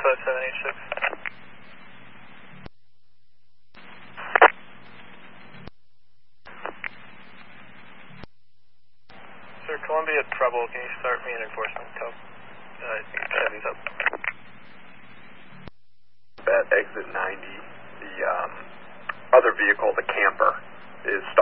5786. Sir, Columbia Trouble, can you start me an enforcement code? Chevy's up. At exit 90, the other vehicle, the camper, is